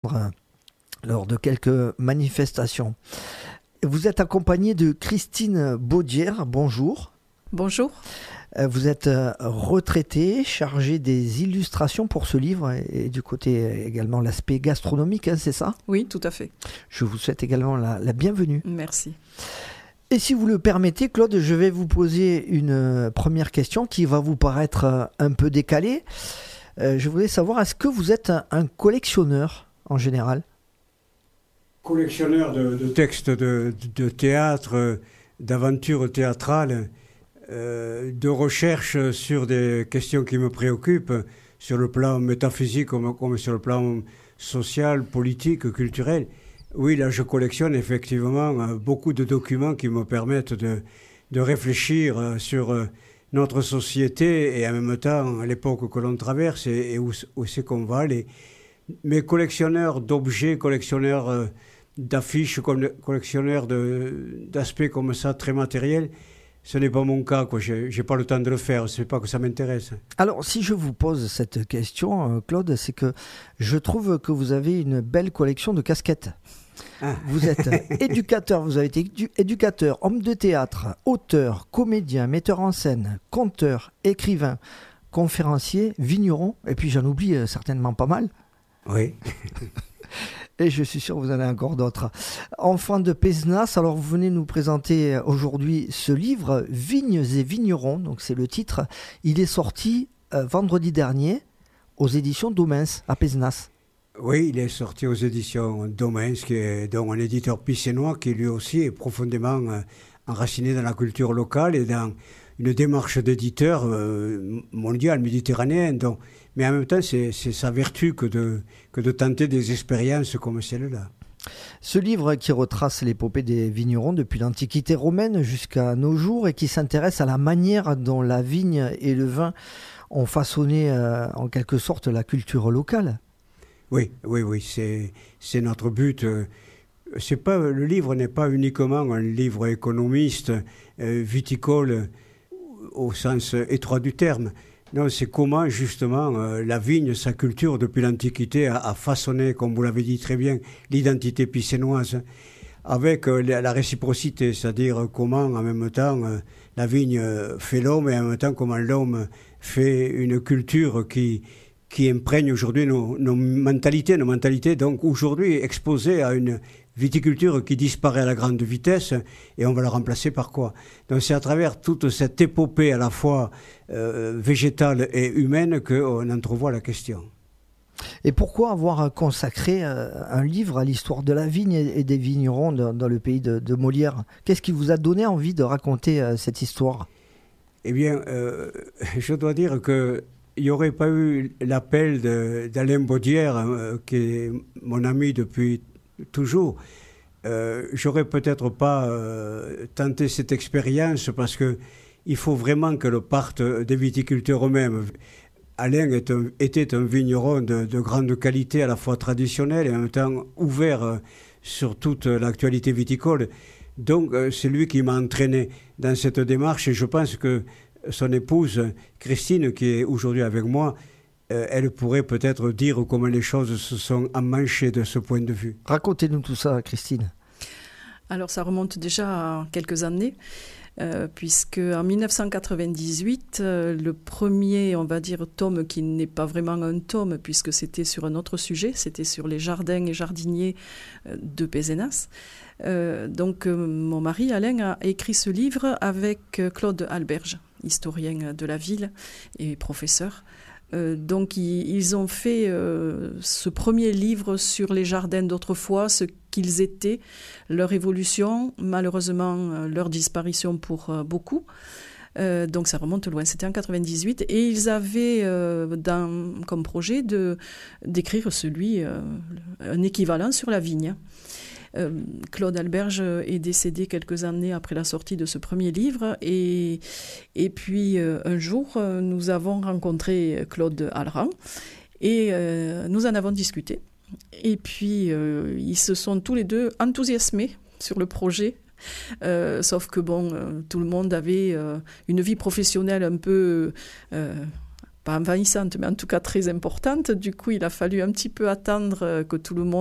lors de quelques manifestations. Vous êtes accompagné de Christine Baudière. Bonjour. Bonjour. Vous êtes retraitée, chargée des illustrations pour ce livre et du côté également l'aspect gastronomique, hein, c'est ça ? Oui, tout à fait. Je vous souhaite également la bienvenue. Merci. Et si vous le permettez, Claude, je vais vous poser une première question qui va vous paraître un peu décalée. Je voulais savoir, est-ce que vous êtes un collectionneur en général ? Collectionneur de textes de théâtre, d'aventures théâtrales, de recherche sur des questions qui me préoccupent, sur le plan métaphysique comme sur le plan social, politique, culturel. Oui, là, je collectionne effectivement beaucoup de documents qui me permettent de réfléchir sur notre société et en même temps l'époque que l'on traverse et où c'est qu'on va aller. Mais collectionneur d'objets, collectionneur d'affiches, collectionneur d'aspects comme ça, très matériels, ce n'est pas mon cas, quoi. J'ai pas le temps de le faire, c'est pas que ça m'intéresse. Alors, si je vous pose cette question, Claude, c'est que je trouve que vous avez une belle collection de casquettes. Ah. Vous êtes éducateur, vous avez été éducateur, homme de théâtre, auteur, comédien, metteur en scène, conteur, écrivain, conférencier, vigneron, et puis j'en oublie certainement pas mal. Oui. Et je suis sûr que vous en avez encore d'autres. Enfant de Pézenas, alors vous venez nous présenter aujourd'hui ce livre, Vignes et vignerons, donc c'est le titre. Il est sorti vendredi dernier aux éditions Domens à Pézenas. Oui, il est sorti aux éditions Domens, qui est donc un éditeur pissénois qui lui aussi est profondément enraciné dans la culture locale et dans une démarche d'éditeur mondial, méditerranéen. Donc, mais en même temps, c'est sa vertu que de tenter des expériences comme celle-là. Ce livre qui retrace l'épopée des vignerons depuis l'Antiquité romaine jusqu'à nos jours et qui s'intéresse à la manière dont la vigne et le vin ont façonné en quelque sorte la culture locale. Oui, c'est notre but. Le livre n'est pas uniquement un livre économiste, viticole, au sens étroit du terme. Non, c'est comment justement la vigne, sa culture depuis l'Antiquité a façonné, comme vous l'avez dit très bien, l'identité pissénoise, avec la réciprocité, c'est-à-dire comment en même temps la vigne fait l'homme et en même temps comment l'homme fait une culture qui imprègne aujourd'hui nos mentalités, donc aujourd'hui exposées à une viticulture qui disparaît à la grande vitesse et on va la remplacer par quoi ? Donc c'est à travers toute cette épopée à la fois végétale et humaine qu'on entrevoit la question. Et pourquoi avoir consacré un livre à l'histoire de la vigne et des vignerons dans le pays de Molière ? Qu'est-ce qui vous a donné envie de raconter cette histoire ? Eh bien, je dois dire que il n'y aurait pas eu l'appel d'Alain Baudière, qui est mon ami depuis toujours. J'aurais peut-être pas tenté cette expérience parce qu'il faut vraiment que le parte des viticulteurs eux-mêmes. Alain était un vigneron de grande qualité, à la fois traditionnel et en même temps ouvert sur toute l'actualité viticole. Donc c'est lui qui m'a entraîné dans cette démarche et je pense que son épouse, Christine, qui est aujourd'hui avec moi, elle pourrait peut-être dire comment les choses se sont emmanchées de ce point de vue. Racontez-nous tout ça, Christine. Alors, ça remonte déjà à quelques années, puisque en 1998, le premier, on va dire, tome, qui n'est pas vraiment un tome, puisque c'était sur un autre sujet, c'était sur les jardins et jardiniers de Pézenas. Donc, mon mari, Alain, a écrit ce livre avec Claude Alberge, historien de la ville et professeur. Donc ils ont fait ce premier livre sur les jardins d'autrefois, ce qu'ils étaient, leur évolution, malheureusement leur disparition pour beaucoup. Donc ça remonte loin, c'était en 98 et ils avaient comme projet d'écrire un équivalent sur la vigne. Claude Alberge est décédé quelques années après la sortie de ce premier livre et puis un jour nous avons rencontré Claude Alran et nous en avons discuté et puis ils se sont tous les deux enthousiasmés sur le projet. Sauf que tout le monde avait une vie professionnelle un peu pas envahissante, mais en tout cas très importante. Du coup, il a fallu un petit peu attendre que tout le monde